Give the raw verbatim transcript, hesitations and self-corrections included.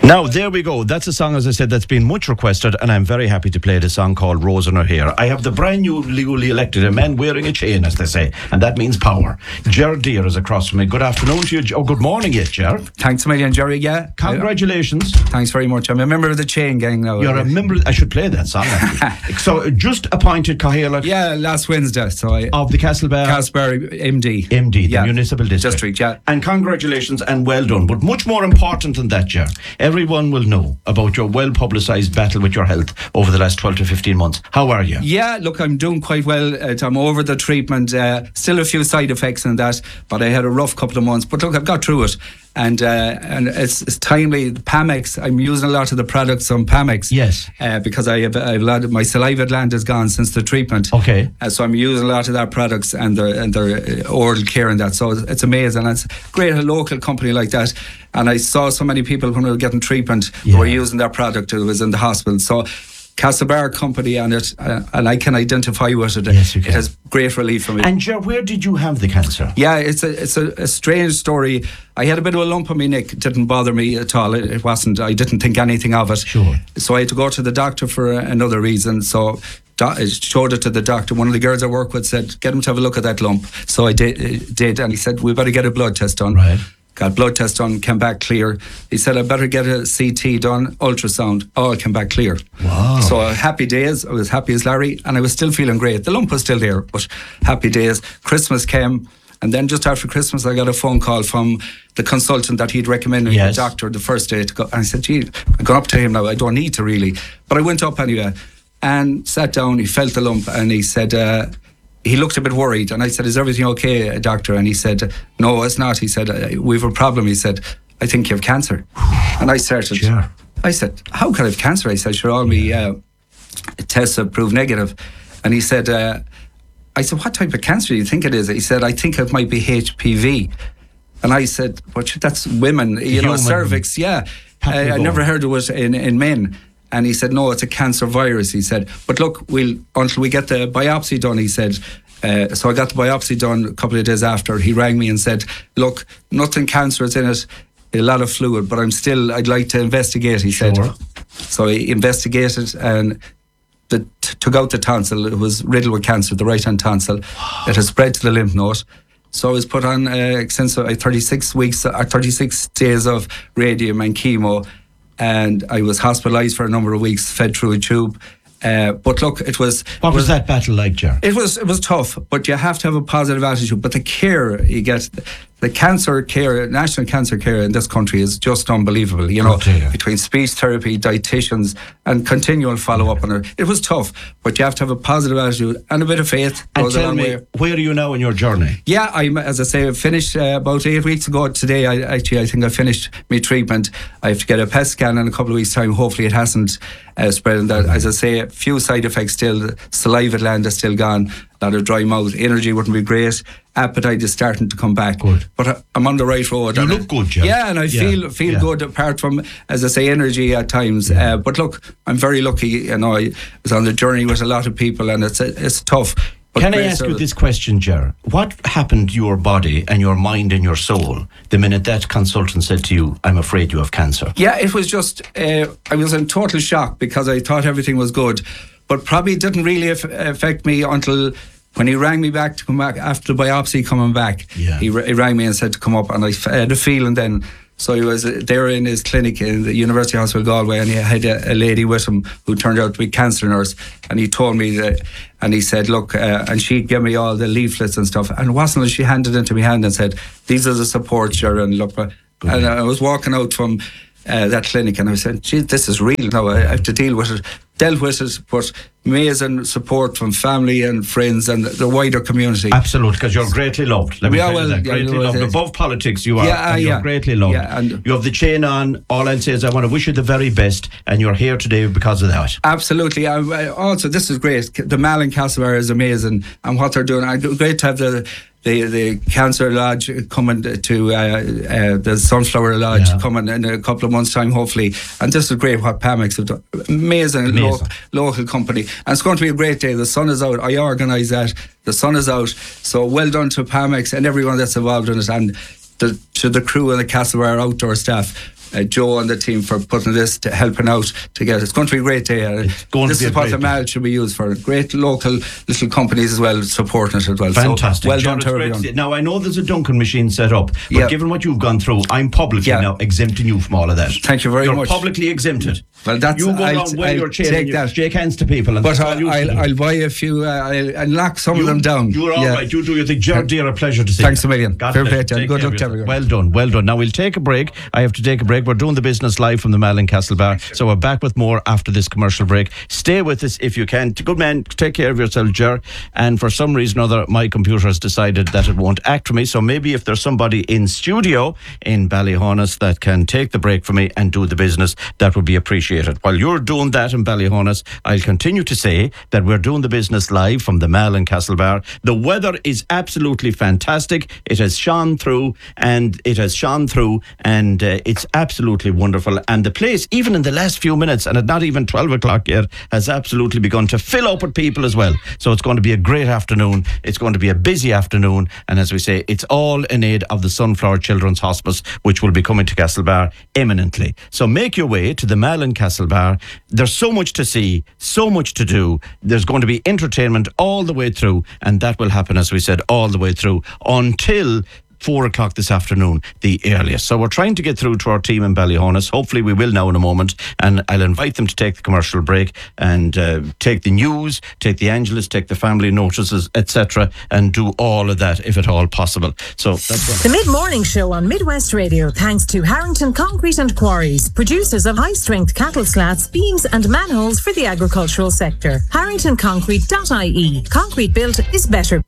Now, there we go. That's a song, as I said, that's been much requested, and I'm very happy to play the song called Rose in Her Hair. I have the brand new legally elected, a man wearing a chain, as they say, and that means power. Ger Deere is across from me. Good afternoon to you. Oh, good morning, yes, Ger. Thanks a million, Jerry, yeah. Congratulations. Thanks very much. I'm a member of the chain gang now. You're a member, I should play that song, actually. So, just appointed Cahill. Yeah, last Wednesday. So I, of the Castlebar. Castlebar M D. M D, the yeah. municipal district. district. Yeah. And congratulations and well done. But much more important than that, Ger, everyone will know about your well-publicised battle with your health over the last twelve to fifteen months. How are you? Yeah, look, I'm doing quite well. Uh, I'm over the treatment. Uh, still a few side effects in that, but I had a rough couple of months. But look, I've got through it. And uh, and it's, it's timely. Pamex, I'm using a lot of the products on Pamex. Yes. Uh, because I have, I have a lot of my saliva gland is gone since the treatment. Okay. Uh, so I'm using a lot of their products and their, and their oral care and that. So it's, it's amazing. It's great, a local company like that. And I saw so many people when we were getting treatment yeah. who were using their product who was in the hospital. So Castlebar company and it, uh, and I can identify with it. Yes, you can. It has great relief for me. And Ger, where did you have the cancer? Yeah, it's a it's a, a strange story. I had a bit of a lump on my neck. It didn't bother me at all. It, it wasn't. I didn't think anything of it. Sure. So I had to go to the doctor for another reason. So I showed it to the doctor. One of the girls I work with said, "Get him to have a look at that lump." So I did, did and he said, "We better get a blood test done." Right. Got blood test done, came back clear. He said, I better get a C T done, ultrasound. All came back clear. Wow. So uh, happy days. I was happy as Larry and I was still feeling great. The lump was still there, but happy days. Christmas came and then just after Christmas I got a phone call from the consultant that he'd recommended me, yes. the doctor, the first day to go. And I said, gee, I've gone up to him now. I don't need to really. But I went up anyway and sat down. He felt the lump and he said... Uh, He looked a bit worried and I said, is everything okay, doctor? And he said, no, it's not. He said, we have a problem. He said, I think you have cancer. And I started, sure. I said, how can I have cancer? I said, sure, all my uh, tests have proved negative. And he said, uh, I said, what type of cancer do you think it is? He said, I think it might be H P V. And I said, but that's women, you Human. know, cervix, yeah. Uh, I never heard it was in, in men. And he said, no, it's a cancer virus, he said. But look, we'll until we get the biopsy done, he said. Uh, so I got the biopsy done a couple of days after. He rang me and said, look, nothing cancerous in it, a lot of fluid, but I'm still, I'd like to investigate, he sure. said. So he investigated and the, t- took out the tonsil. It was riddled with cancer, the right-hand tonsil. Wow. It had spread to the lymph node. So I was put on uh, extensive, uh, thirty-six weeks, uh, thirty-six days of radium and chemo. And I was hospitalised for a number of weeks, fed through a tube. Uh, but look, it was... What was, was that battle like, Ger? It was it was tough, but you have to have a positive attitude. But the care you get, the cancer care, national cancer care in this country is just unbelievable. You know, between speech therapy, dietitians, and continual follow-up on it. It was tough, but you have to have a positive attitude and a bit of faith. And goes tell a long me, way. Where are you now in your journey? Yeah, I'm, as I say, I finished uh, about eight weeks ago today. I actually, I think I finished my treatment. I have to get a P E T scan in a couple of weeks' time. Hopefully it hasn't uh, spread. And that, as I say, a few side effects still. The saliva gland is still gone. A lot of dry mouth. Energy wouldn't be great. Appetite is starting to come back. Good. But I, I'm on the right road. You look good, Ger. Yeah, and I yeah. feel feel yeah. good apart from, as I say, energy at times. Yeah. Uh, but look, I'm very lucky. You know, I was on the journey with a lot of people and it's it's tough. But can I ask service. you this question, Ger? What happened to your body and your mind and your soul the minute that consultant said to you, I'm afraid you have cancer? Yeah, it was just, uh, I was in total shock because I thought everything was good. But probably didn't really af- affect me until when he rang me back to come back after the biopsy coming back. Yeah. He, he rang me and said to come up, and I f- had a feeling then. So he was there in his clinic in the University Hospital Galway, and he had a, a lady with him who turned out to be a cancer nurse. And he told me that, and he said, look, uh, and she gave me all the leaflets and stuff. And it wasn't, she handed it into my hand and said, these are the supports, Ger, and look. Good. And I was walking out from uh, that clinic, and I said, gee, this is real now. I have to deal with it. Dealt with it, but amazing support from family and friends and the wider community. Absolutely, because you're greatly loved. Let me yeah, tell well, you that. Greatly yeah, loved. well, Above politics, you are. Yeah, and you're yeah. greatly loved. Yeah, and you have the chain on. All I'll say is I want to wish you the very best, and you're here today because of that. Absolutely. I, I also, this is great. The Mall in Castlebar is amazing, and what they're doing. I, great to have the the the Cancer Lodge coming to uh, uh, the Sunflower Lodge yeah. coming in a couple of months' time, hopefully. And this is great what Pamex have done. Amazing, Amazing. Lo- local company. And it's going to be a great day. The sun is out. I organise that. The sun is out. So well done to Pamex and everyone that's involved in it. And the, to the crew and the Castlebar outdoor staff. uh, Joe and the team for putting this, to helping out to get it. It's going to be a great day. Uh, going this to be is a what great the mall should be used for. Great local little companies as well supporting it as well. Fantastic. So, well John, done to everyone. now I know there's a Duncan machine set up, but yeah. given what you've gone through, I'm publicly yeah. now exempting you from all of that. Thank you very You're much. You're publicly exempted. Well, that's you go I'll, around wearing I'll your chain take and you that. shake hands to people, and but that's I'll, all you I'll, I'll buy a few. Uh, I'll, I'll knock some you, of them down. You're all yeah. right. You do your thing. Gerard, dear, a pleasure to see Thanks you. a million. God Fair bless play you. to you. Take Good care luck of to yourself. everyone. Well done. Well done. Now we'll take a break. I have to take a break. We're doing the business live from the Malin Castle Bar, so we're back with more after this commercial break. Stay with us if you can. Good man. Take care of yourself, Ger. And for some reason or other, my computer has decided that it won't act for me. So maybe if there's somebody in studio in Ballyhonus that can take the break for me and do the business, that would be appreciated. While you're doing that in Ballyhonus, I'll continue to say that we're doing the business live from the Malin Castle Bar. The weather is absolutely fantastic. It has shone through and it has shone through and uh, it's absolutely wonderful. And the place, even in the last few minutes, and at not even twelve o'clock yet, has absolutely begun to fill up with people as well. So it's going to be a great afternoon. It's going to be a busy afternoon. And as we say, it's all in aid of the Sunflower Children's Hospice, which will be coming to Castlebar imminently. So make your way to the Malin Castle Bar. There's so much to see, so much to do. There's going to be entertainment all the way through, and that will happen, as we said, all the way through until four o'clock this afternoon, the earliest. So we're trying to get through to our team in Ballyhonus. Hopefully we will now in a moment, and I'll invite them to take the commercial break and uh, take the news, take the Angelus, take the family notices, et cetera, and do all of that if at all possible. So that's what the mid-morning show on Midwest Radio, thanks to Harrington Concrete and Quarries, producers of high-strength cattle slats, beams and manholes for the agricultural sector. harrington concrete dot I E. Concrete built is better.